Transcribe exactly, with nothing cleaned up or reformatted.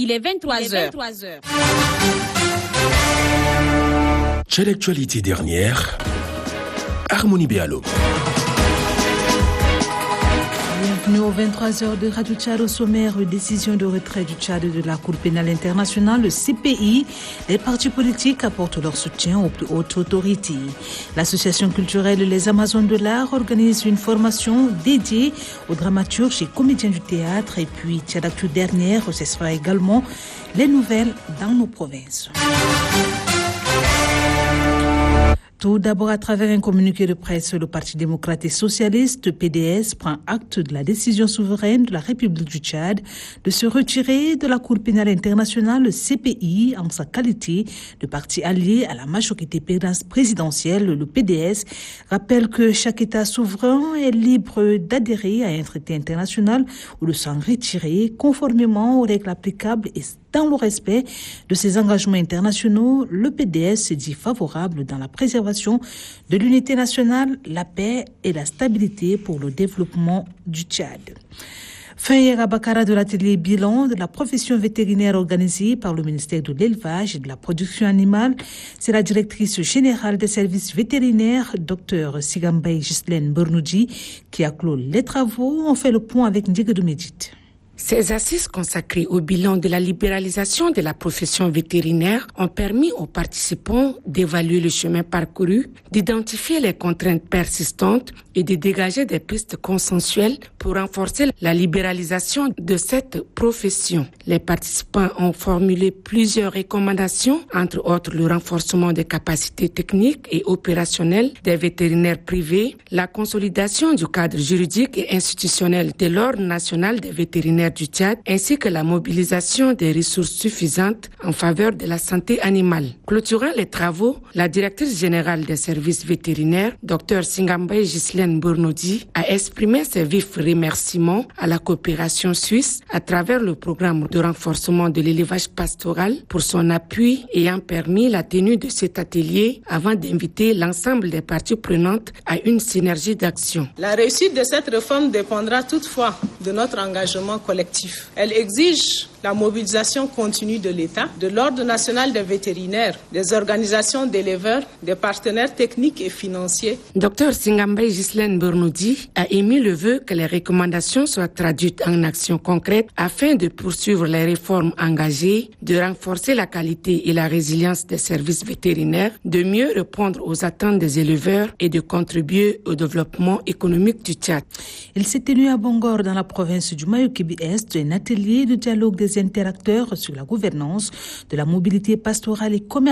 Il est vingt-trois heures. Quelle actualité dernière? Harmonie Béalo. Bienvenue aux vingt-trois heures de Radio Tchad. Au sommaire, décision de retrait du Tchad de la Cour pénale internationale, le C P I. Les partis politiques apportent leur soutien aux plus hautes autorités. L'association culturelle Les Amazones de l'Art organise une formation dédiée aux dramaturges et comédiens du théâtre. Et puis, Tchad Actu dernière, ce sera également les nouvelles dans nos provinces. Tout d'abord, à travers un communiqué de presse, le Parti démocrate et socialiste, P D S, prend acte de la décision souveraine de la République du Tchad de se retirer de la Cour pénale internationale, le C P I, en sa qualité de parti allié à la majorité présidentielle. Le P D S rappelle que chaque État souverain est libre d'adhérer à un traité international ou de s'en retirer conformément aux règles applicables et dans le respect de ses engagements internationaux. Le P D S se dit favorable dans la préservation de l'unité nationale, la paix et la stabilité pour le développement du Tchad. Fin hier à Bakara de l'atelier bilan de la profession vétérinaire organisée par le ministère de l'Élevage et de la Production animale. C'est la directrice générale des services vétérinaires, Dr Sigambay Ghislaine Bernoudji, qui a clos les travaux. On fait le point avec Ndiaga Médite. Ces assises consacrées au bilan de la libéralisation de la profession vétérinaire ont permis aux participants d'évaluer le chemin parcouru, d'identifier les contraintes persistantes et de dégager des pistes consensuelles pour renforcer la libéralisation de cette profession. Les participants ont formulé plusieurs recommandations, entre autres le renforcement des capacités techniques et opérationnelles des vétérinaires privés, la consolidation du cadre juridique et institutionnel de l'Ordre national des vétérinaires du Tchad, ainsi que la mobilisation des ressources suffisantes en faveur de la santé animale. Clôturant les travaux, la directrice générale des services vétérinaires, Dr Sigambay Ghislaine Bernoudji, a exprimé ses vifs remerciements à la coopération suisse à travers le programme de renforcement de l'élevage pastoral pour son appui ayant permis la tenue de cet atelier avant d'inviter l'ensemble des parties prenantes à une synergie d'action. La réussite de cette réforme dépendra toutefois de notre engagement collectif. Elle exige la mobilisation continue de l'État, de l'Ordre national des vétérinaires, des organisations d'éleveurs, des partenaires techniques et financiers. Dr Sigambay Ghislaine Bernoudji a émis le vœu que les recommandations soient traduites en actions concrètes afin de poursuivre les réformes engagées, de renforcer la qualité et la résilience des services vétérinaires, de mieux répondre aux attentes des éleveurs et de contribuer au développement économique du Tchad. Il s'est tenu à Bangor, dans la province du Mayo-Kébi-Est, un atelier de dialogue des interacteurs sur la gouvernance de la mobilité pastorale et commerciale